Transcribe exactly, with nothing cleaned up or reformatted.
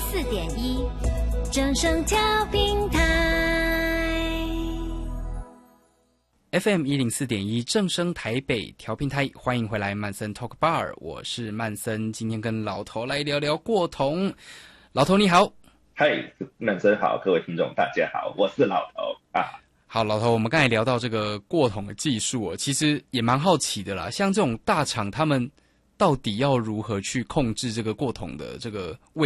四点一，正声调频台 F M 一零四点一正声台北调频台，欢迎回来曼森 Talk Bar， 我是曼森，今天跟老头来聊聊过桶。老头你好。 嗨，曼森好，各位听众大家好，我是老头啊。 好，老头，我们刚才聊到这个过桶的技术哦，其实也蛮好奇的啦。像这种大厂，他们到底要如何去控制这个过桶的这个位